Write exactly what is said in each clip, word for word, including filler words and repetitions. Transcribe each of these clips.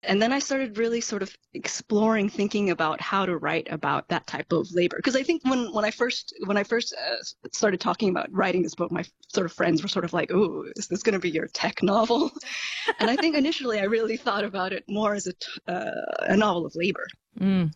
and then I started really sort of exploring, thinking about how to write about that type of labor. Because I think when, when I first when I first uh, started talking about writing this book, my sort of friends were sort of like, "Oh, is this going to be your tech novel?" And I think initially I really thought about it more as a t- uh, a novel of labor. Mm.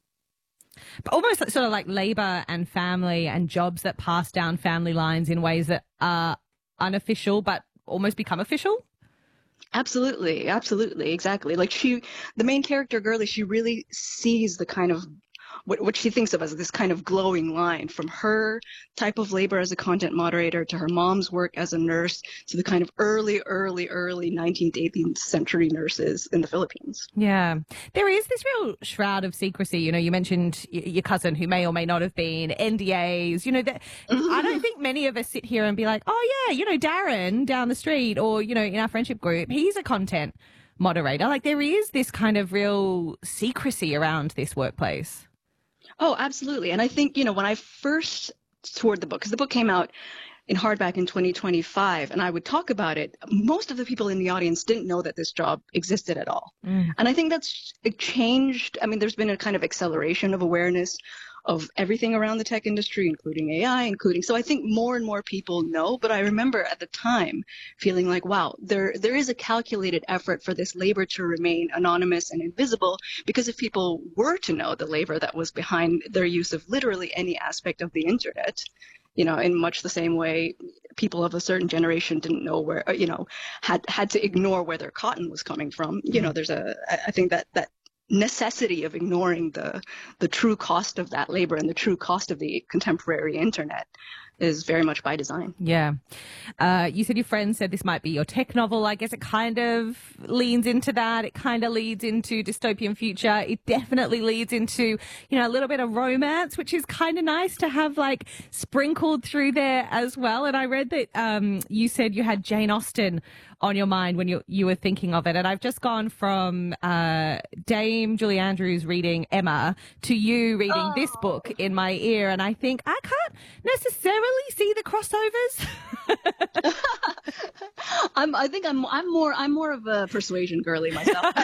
But almost sort of like labor and family and jobs that pass down family lines in ways that are unofficial but almost become official. Absolutely, absolutely, exactly. Like she, the main character, Girly, she really sees the kind of what, what she thinks of as this kind of glowing line from her type of labor as a content moderator to her mom's work as a nurse to the kind of early, early, early nineteenth, eighteenth century nurses in the Philippines. Yeah. There is this real shroud of secrecy. You know, you mentioned y- your cousin who may or may not have been, N D As, you know, that I don't think many of us sit here and be like, oh yeah, you know, Darren down the street or, you know, in our friendship group, he's a content moderator. Like there is this kind of real secrecy around this workplace. Oh, absolutely. And I think, you know, when I first toured the book, because the book came out in hardback in twenty twenty-five, and I would talk about it, most of the people in the audience didn't know that this job existed at all. Mm. And I think that's it changed. I mean, there's been a kind of acceleration of awareness of everything around the tech industry, including A I, including. So I think more and more people know. But I remember at the time feeling like, wow, there there is a calculated effort for this labor to remain anonymous and invisible, because if people were to know the labor that was behind their use of literally any aspect of the internet, you know, in much the same way people of a certain generation didn't know where, you know, had had to ignore where their cotton was coming from. You know, there's a, I think that that necessity of ignoring the the true cost of that labor and the true cost of the contemporary internet is very much by design. Yeah. Uh, you said your friend said this might be your tech novel. I guess it kind of leans into that. It kind of leads into dystopian future. It definitely leads into, you know, a little bit of romance, which is kind of nice to have like sprinkled through there as well. And I read that um, you said you had Jane Austen on your mind when you you were thinking of it. And I've just gone from uh, Dame Julie Andrews reading Emma to you reading Oh. this book in my ear. And I think I can't necessarily see the crossovers. I'm, I think I'm, I'm more, I'm more of a persuasion girly myself.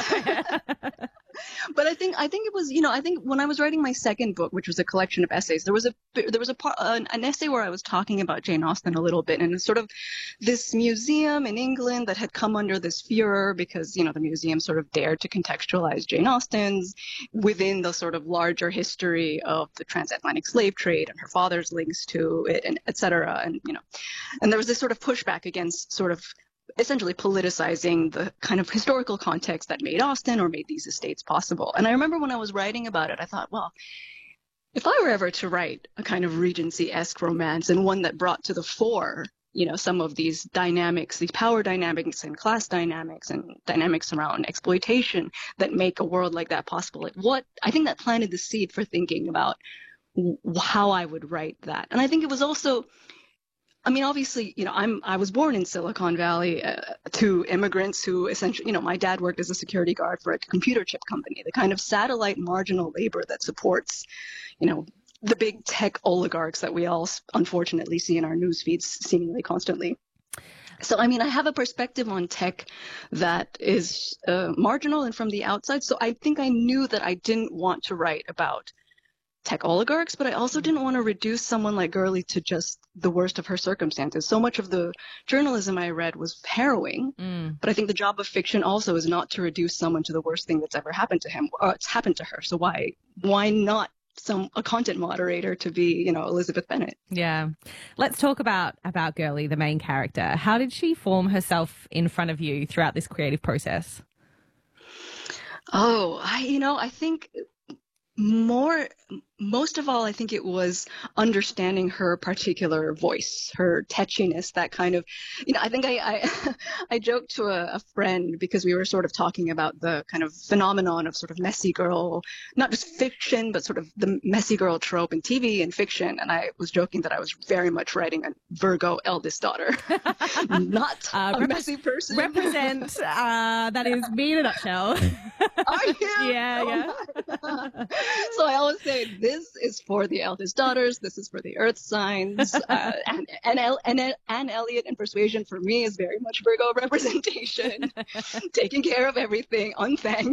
But I think, I think it was, you know, I think when I was writing my second book, which was a collection of essays, there was a, there was a part, an, an essay where I was talking about Jane Austen a little bit, and it's sort of this museum in England that had come under this furor because, you know, the museum sort of dared to contextualize Jane Austen's within the sort of larger history of the transatlantic slave trade and her father's links to it, and et cetera. And, you know, and there was this sort of pushback against sort of essentially politicizing the kind of historical context that made Austen or made these estates possible. And I remember when I was writing about it, I thought, well, if I were ever to write a kind of Regency-esque romance and one that brought to the fore, you know, some of these dynamics, these power dynamics and class dynamics and dynamics around exploitation that make a world like that possible, like what, I think that planted the seed for thinking about w- how I would write that. And I think it was also, I mean, obviously, you know, I'm I was born in Silicon Valley uh, to immigrants who essentially, you know, my dad worked as a security guard for a computer chip company, the kind of satellite marginal labor that supports, you know, the big tech oligarchs that we all unfortunately see in our news feeds seemingly constantly. So, I mean, I have a perspective on tech that is uh, marginal and from the outside. So I think I knew that I didn't want to write about tech oligarchs, but I also didn't want to reduce someone like Girly to just the worst of her circumstances. So much of the journalism I read was harrowing, mm. but I think the job of fiction also is not to reduce someone to the worst thing that's ever happened to him, or it's happened to her. So why, why not some a content moderator to be, you know, Elizabeth Bennet? Yeah. Let's talk about, about Girly, the main character. How did she form herself in front of you throughout this creative process? Oh, I, you know, I think more, most of all, I think it was understanding her particular voice, her tetchiness, that kind of, you know, I think I, I, I joked to a, a friend because we were sort of talking about the kind of phenomenon of sort of messy girl, not just fiction, but sort of the messy girl trope in T V and fiction. And I was joking that I was very much writing a Virgo eldest daughter, not uh, a rep- messy person. Represent, uh, that is me in a nutshell. Are you? Yeah, oh yeah. So I always say this is for the eldest daughters. This is for the earth signs. Uh, and and El- and Anne Elliot and Persuasion for me is very much Virgo representation, taking care of everything, unfanged.